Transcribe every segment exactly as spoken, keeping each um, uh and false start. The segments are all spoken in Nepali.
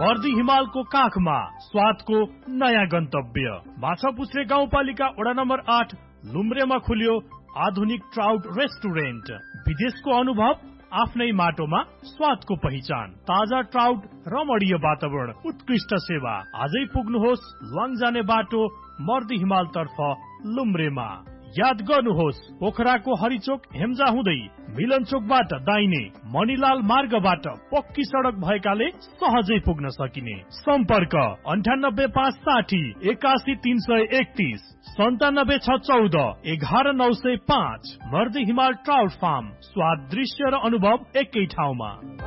मर्दी हिमालको काखमा स्वादको नयाँ गन्तव्य। माछापुछ्रे गाउँपालिका वडा नम्बर आठ लुम्ब्रेमा खुल्यो आधुनिक ट्राउट रेस्टुरेन्ट। विदेशको अनुभव आफ्नै माटोमा स्वादको पहिचान। ताजा ट्राउट, रमणीय वातावरण, उत्कृष्ट सेवा। आजै पुग्नुहोस् लङ बाटो मर्दी हिमाल तर्फ लुम्ब्रेमा। याद गर्नुहोस् पोखराको हरिचोक हेम्जा हुँदै मिलन चोकबाट दाहिने मणिलाल मार्गबाट पक्की सडक भएकाले सहजै पुग्न सकिने। सम्पर्क अन्ठानब्बे पाँच साठी एकासी तीन सय एकतीस सन्तानब्बे छ चौध एघार नौ सय पाँच। मर्दी हिमाल ट्राउट फार्म, स्वाद, दृश्य र अनुभव एकै ठाउँमा।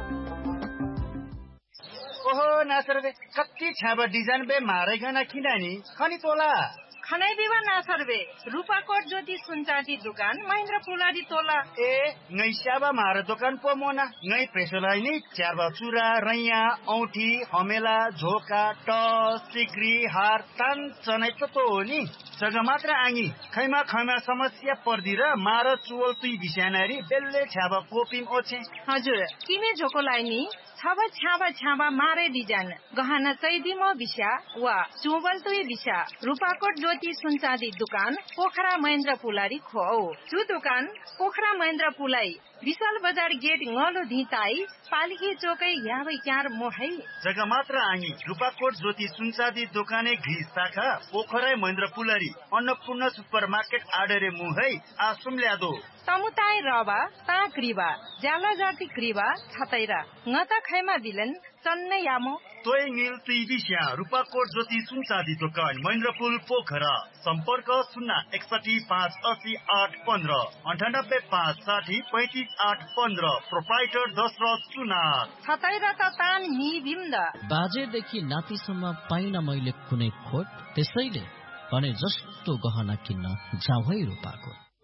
ओहो नासर बे कति छाबा डिजाइन बे मारे गना किनानी खनी तोला खनै बिवा नासरबे रूपाकोट ज्योति सुनचाँदी दुकान महेन्द्र पुलाडी तोला। ए ngै स्याबा मार दोकान पो मोना ngै प्रेसोलाई नि च्याबा चुरा रैया औठी हमेला झोका टस सिक्री हार तान चनै त तो हो नि जग्गा मात्र आङी खैमा खैमा समस्या पर्दी र मार चुवल तुई बिस्यानारी बेल्ले छ्याबा कोपिम ओछे। हजुर किमे झोकोलाई नि छाबा छ्याबा छ्याबा मारे डिजाइन गहना चैदिमो बिस्या वा चुवल तुई बिस्या रूपाकोट ज्योति सुनचाँदी दुकान पोखरा महेन्द्र पुलारी खो। चु दुकान पोखरा महेन्द्र पुलाई विशाल बजार गेट ngलो धिताई पालिकी चोकै याबै क्यार मोहै जग्गा मात्र आङी रूपाकोट ज्योति सुनचाँदी दोकाने घिस शाखा पोखरा महेन्द्र पुलारी अन्नपूर्ण सुपर मार्केट आडरे मुहै आसुम ल्यादो तमुताई रबा ता क्रिबा ज्याला जाति क्रिबा छतैरा ngata खैमा बिलन चन्नै यामो तोय नील तुई बिस्या रूपाकोट ज्योति सुनचाँदी दोकान महेन्द्रपुल पोखरा। सम्पर्क शून्य एकसठी पाँच असी आठ पन्ध्र अन्ठानब्बे पाँच साठी पैँतिस आठ पन्ध्र। प्रोप्राइटर दशरथ सुनार। छतैरा त तान नि बिम्द बाजेदेखि नातिसम्म पाइन मैले कुनै खोट, त्यसैले भने जस्तो गहना किन्न जाऊ है रूपाकोट।